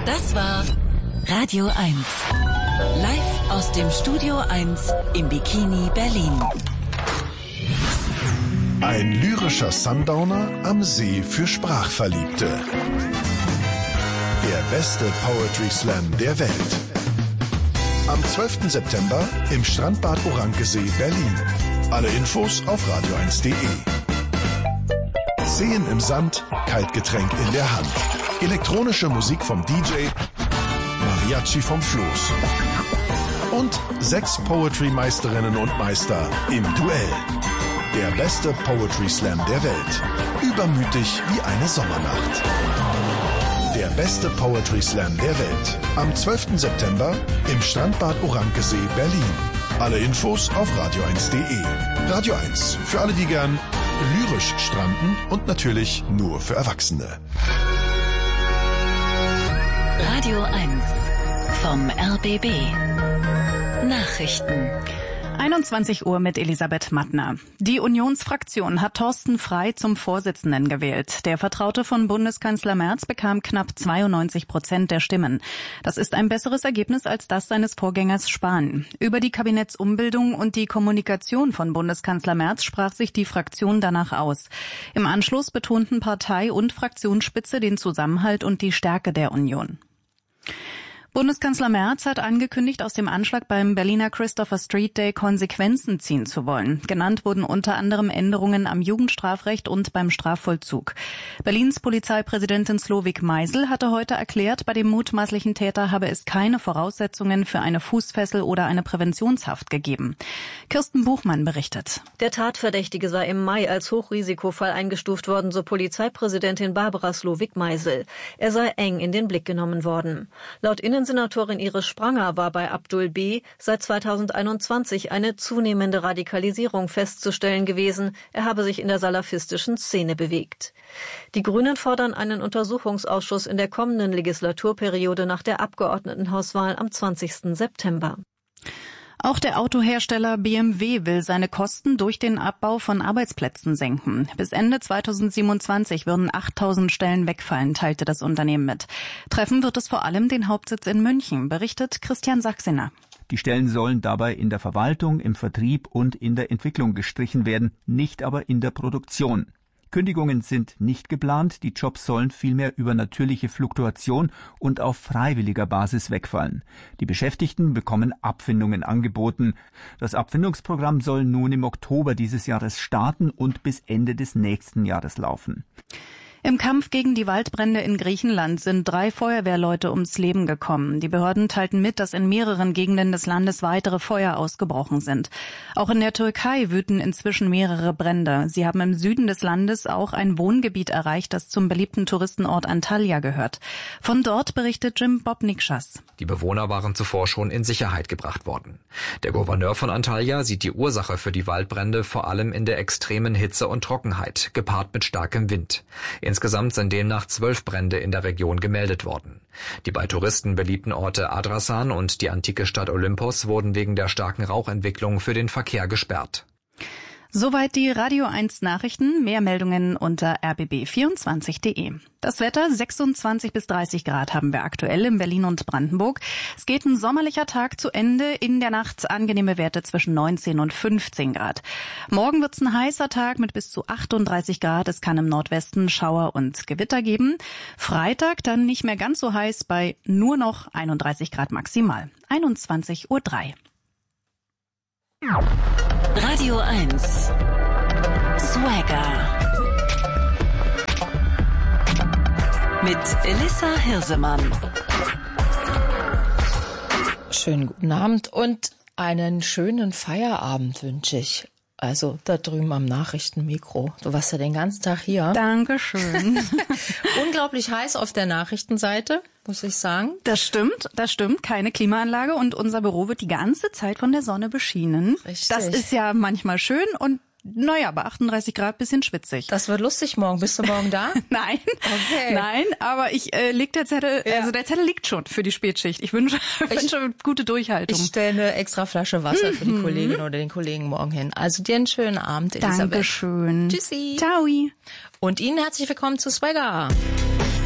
Das war Radio 1. Live aus dem Studio 1 im Bikini Berlin. Ein lyrischer Sundowner am See für Sprachverliebte. Der beste Poetry Slam der Welt. Am 12. September im Strandbad Orankesee, Berlin. Alle Infos auf radio1.de. Seen im Sand, Kaltgetränk in der Hand. Elektronische Musik vom DJ, Mariachi vom Floß. Und 6 Poetry-Meisterinnen und Meister im Duell. Der beste Poetry Slam der Welt. Übermütig wie eine Sommernacht. Der beste Poetry Slam der Welt. Am 12. September im Strandbad Orankesee, Berlin. Alle Infos auf radio1.de. Radio 1. Für alle, die gern lyrisch stranden und natürlich nur für Erwachsene. Radio 1 vom RBB. Nachrichten. 21 Uhr mit Elisabeth Mattner. Die Unionsfraktion hat Thorsten Frey zum Vorsitzenden gewählt. Der Vertraute von Bundeskanzler Merz bekam knapp 92% der Stimmen. Das ist ein besseres Ergebnis als das seines Vorgängers Spahn. Über die Kabinettsumbildung und die Kommunikation von Bundeskanzler Merz sprach sich die Fraktion danach aus. Im Anschluss betonten Partei und Fraktionsspitze den Zusammenhalt und die Stärke der Union. Bundeskanzler Merz hat angekündigt, aus dem Anschlag beim Berliner Christopher Street Day Konsequenzen ziehen zu wollen. Genannt wurden unter anderem Änderungen am Jugendstrafrecht und beim Strafvollzug. Berlins Polizeipräsidentin Slowik Meisel hatte heute erklärt, bei dem mutmaßlichen Täter habe es keine Voraussetzungen für eine Fußfessel oder eine Präventionshaft gegeben. Kirsten Buchmann berichtet. Der Tatverdächtige sei im Mai als Hochrisikofall eingestuft worden, so Polizeipräsidentin Barbara Slowik Meisel. Er sei eng in den Blick genommen worden. Laut Innensenatorin Iris Spranger war bei Abdul B. seit 2021 eine zunehmende Radikalisierung festzustellen gewesen. Er habe sich in der salafistischen Szene bewegt. Die Grünen fordern einen Untersuchungsausschuss in der kommenden Legislaturperiode nach der Abgeordnetenhauswahl am 20. September. Auch der Autohersteller BMW will seine Kosten durch den Abbau von Arbeitsplätzen senken. Bis Ende 2027 würden 8.000 Stellen wegfallen, teilte das Unternehmen mit. Treffen wird es vor allem den Hauptsitz in München, berichtet Christian Sachsener. Die Stellen sollen dabei in der Verwaltung, im Vertrieb und in der Entwicklung gestrichen werden, nicht aber in der Produktion. Kündigungen sind nicht geplant, die Jobs sollen vielmehr über natürliche Fluktuation und auf freiwilliger Basis wegfallen. Die Beschäftigten bekommen Abfindungen angeboten. Das Abfindungsprogramm soll nun im Oktober dieses Jahres starten und bis Ende des nächsten Jahres laufen. Im Kampf gegen die Waldbrände in Griechenland sind 3 Feuerwehrleute ums Leben gekommen. Die Behörden teilten mit, dass in mehreren Gegenden des Landes weitere Feuer ausgebrochen sind. Auch in der Türkei wüten inzwischen mehrere Brände. Sie haben im Süden des Landes auch ein Wohngebiet erreicht, das zum beliebten Touristenort Antalya gehört. Von dort berichtet Jim Bobnikschas. Die Bewohner waren zuvor schon in Sicherheit gebracht worden. Der Gouverneur von Antalya sieht die Ursache für die Waldbrände vor allem in der extremen Hitze und Trockenheit, gepaart mit starkem Wind. Insgesamt sind demnach 12 Brände in der Region gemeldet worden. Die bei Touristen beliebten Orte Adrasan und die antike Stadt Olympos wurden wegen der starken Rauchentwicklung für den Verkehr gesperrt. Soweit die Radio 1 Nachrichten. Mehr Meldungen unter rbb24.de. Das Wetter, 26 bis 30 Grad haben wir aktuell in Berlin und Brandenburg. Es geht ein sommerlicher Tag zu Ende. In der Nacht angenehme Werte zwischen 19 und 15 Grad. Morgen wird's ein heißer Tag mit bis zu 38 Grad. Es kann im Nordwesten Schauer und Gewitter geben. Freitag dann nicht mehr ganz so heiß bei nur noch 31 Grad maximal. 21:03 Uhr. Radio 1 Swagger mit Elissa Hirsemann. Schönen guten Abend und einen schönen Feierabend wünsche ich. Also da drüben am Nachrichtenmikro. Du warst ja den ganzen Tag hier. Dankeschön. Unglaublich heiß auf der Nachrichtenseite, muss ich sagen. Das stimmt. Keine Klimaanlage und unser Büro wird die ganze Zeit von der Sonne beschienen. Richtig. Das ist ja manchmal schön und naja, bei 38 Grad bisschen schwitzig. Das wird lustig morgen. Bist du morgen da? Nein. Okay. Nein, aber ich leg der Zettel, also der Zettel liegt schon für die Spätschicht. Ich wünsche gute Durchhaltung. Ich stelle eine extra Flasche Wasser für die Kollegin oder den Kollegen morgen hin. Also dir einen schönen Abend, Elisabeth. Dankeschön. Tschüssi. Ciao. Und Ihnen herzlich willkommen zu Swagger.